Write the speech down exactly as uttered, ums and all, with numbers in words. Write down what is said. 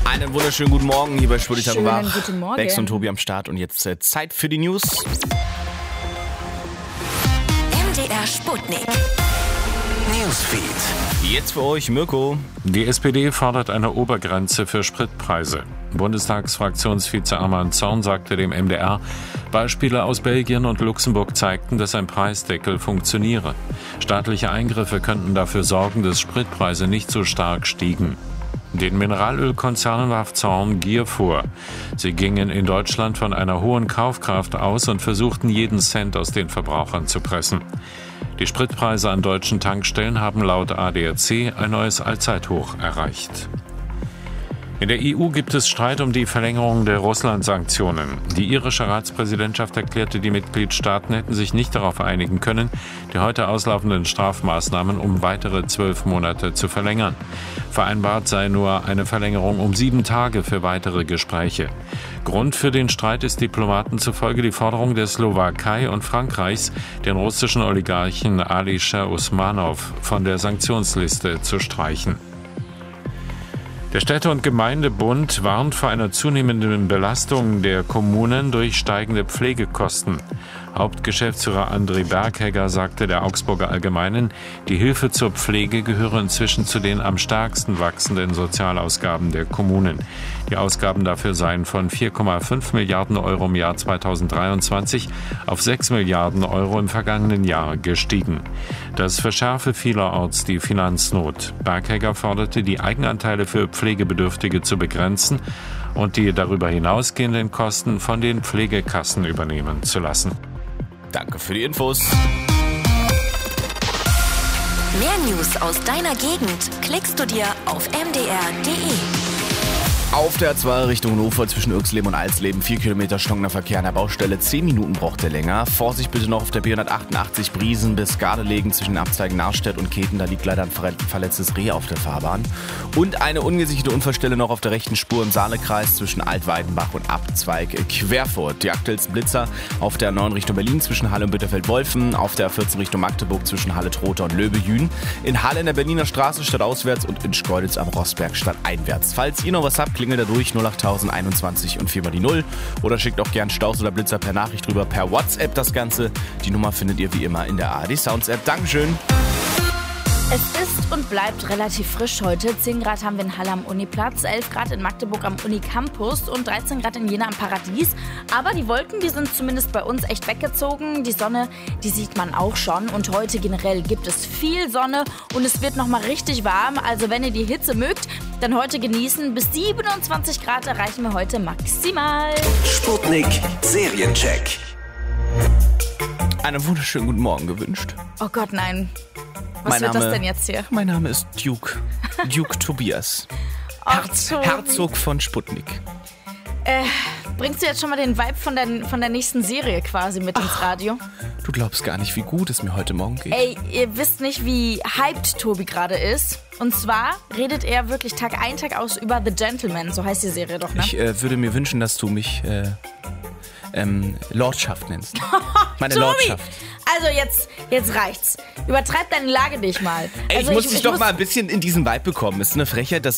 Einen wunderschönen guten Morgen hier bei Schwulitan Schönen Wach. guten Morgen. Bex und Tobi am Start und jetzt äh, Zeit für die News. M D R Sputnik. Newsfeed. Jetzt für euch Mirko. Die S P D fordert eine Obergrenze für Spritpreise. Bundestagsfraktionsvize Arman Zorn sagte dem M D R, Beispiele aus Belgien und Luxemburg zeigten, dass ein Preisdeckel funktioniere. Staatliche Eingriffe könnten dafür sorgen, dass Spritpreise nicht so stark stiegen. Den Mineralölkonzernen warf Zorn Gier vor. Sie gingen in Deutschland von einer hohen Kaufkraft aus und versuchten, jeden Cent aus den Verbrauchern zu pressen. Die Spritpreise an deutschen Tankstellen haben laut A D A C ein neues Allzeithoch erreicht. In der E U gibt es Streit um die Verlängerung der Russland-Sanktionen. Die irische Ratspräsidentschaft erklärte, die Mitgliedstaaten hätten sich nicht darauf einigen können, die heute auslaufenden Strafmaßnahmen um weitere zwölf Monate zu verlängern. Vereinbart sei nur eine Verlängerung um sieben Tage für weitere Gespräche. Grund für den Streit ist Diplomaten zufolge die Forderung der Slowakei und Frankreichs, den russischen Oligarchen Alisher Usmanov von der Sanktionsliste zu streichen. Der Städte- und Gemeindebund warnt vor einer zunehmenden Belastung der Kommunen durch steigende Pflegekosten. Hauptgeschäftsführer André Berghegger sagte der Augsburger Allgemeinen, die Hilfe zur Pflege gehöre inzwischen zu den am stärksten wachsenden Sozialausgaben der Kommunen. Die Ausgaben dafür seien von vier Komma fünf Milliarden Euro im Jahr zweitausenddreiundzwanzig auf sechs Milliarden Euro im vergangenen Jahr gestiegen. Das verschärfe vielerorts die Finanznot. Berghegger forderte, die Eigenanteile für Pflegebedürftige zu begrenzen und die darüber hinausgehenden Kosten von den Pflegekassen übernehmen zu lassen. Danke für die Infos. Mehr News aus deiner Gegend klickst du dir auf m d r punkt d e. Auf der A zwei Richtung Hannover zwischen Irxleben und Alsleben vier Kilometer stockender Verkehr an der Baustelle. zehn Minuten braucht er länger. Vorsicht bitte noch auf der B hundertachtundachtzig Briesen bis Gardelegen zwischen den Abzweigen Narstedt und Keten. Da liegt leider ein verletztes Reh auf der Fahrbahn. Und eine ungesicherte Unfallstelle noch auf der rechten Spur im Saalekreis zwischen Altweidenbach und Abzweig Querfurt. Die aktuellsten Blitzer auf der neun Richtung Berlin zwischen Halle und Bitterfeld-Wolfen. Auf der vierzehn Richtung Magdeburg zwischen Halle-Trotha und Löbe-Jühn. In Halle in der Berliner Straße stadtauswärts und in Schkeuditz am Rossberg stadteinwärts. Falls ihr noch was habt, klingelt da durch null acht null einundzwanzig und vier mal die null oder schickt auch gern Staus oder Blitzer per Nachricht rüber, per WhatsApp das Ganze. Die Nummer findet ihr wie immer in der A R D Sounds App. Dankeschön. Es ist und bleibt relativ frisch heute. zehn Grad haben wir in Halle am Uniplatz, elf Grad in Magdeburg am Unicampus und dreizehn Grad in Jena am Paradies. Aber die Wolken, die sind zumindest bei uns echt weggezogen. Die Sonne, die sieht man auch schon. Und heute generell gibt es viel Sonne und es wird nochmal richtig warm. Also wenn ihr die Hitze mögt, dann heute genießen. Bis siebenundzwanzig Grad erreichen wir heute maximal. Sputnik Seriencheck. Einen wunderschönen guten Morgen gewünscht. Oh Gott, nein. Was Mein wird Name, das denn jetzt hier? Mein Name ist Duke. Duke Tobias. Herz, Tobi. Herzog von Sputnik. Äh, bringst du jetzt schon mal den Vibe von der, von der nächsten Serie quasi mit ins Radio? Du glaubst gar nicht, wie gut es mir heute Morgen geht. Ey, ihr wisst nicht, wie hyped Tobi gerade ist. Und zwar redet er wirklich Tag ein, Tag aus über The Gentleman. So heißt die Serie doch, ne? Ich äh, würde mir wünschen, dass du mich äh, ähm, Lordschaft nennst. Meine Tobi! Lordschaft. Also jetzt, jetzt reicht's. Übertreib deine Lage nicht mal. Ey, Also ich muss ich, dich ich doch muss mal ein bisschen in diesen Vibe bekommen. Es ist eine Frechheit, dass